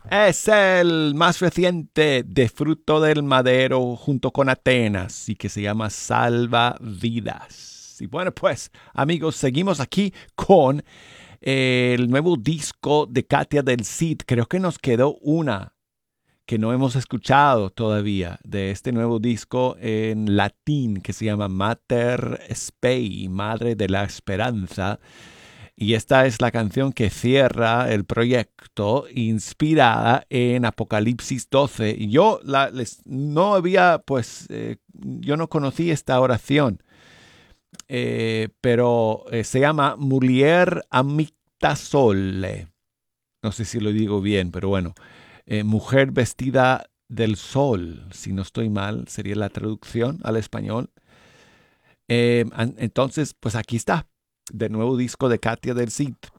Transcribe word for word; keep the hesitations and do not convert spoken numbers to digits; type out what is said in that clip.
Es el más reciente de Fruto del Madero junto con Atenas y que se llama Salva Vidas. Y bueno, pues amigos, seguimos aquí con el nuevo disco de Katia del Cid. Creo que nos quedó una que no hemos escuchado todavía de este nuevo disco en latín que se llama Mater Spei, Madre de la Esperanza. Y esta es la canción que cierra el proyecto, inspirada en Apocalipsis doce. Y yo la, les, no había, pues, eh, yo no conocí esta oración, eh, pero eh, se llama Mulier Amicta Sole. No sé si lo digo bien, pero bueno, eh, mujer vestida del sol, si no estoy mal, sería la traducción al español. Eh, entonces, pues aquí está, de nuevo disco de Katia del Cid.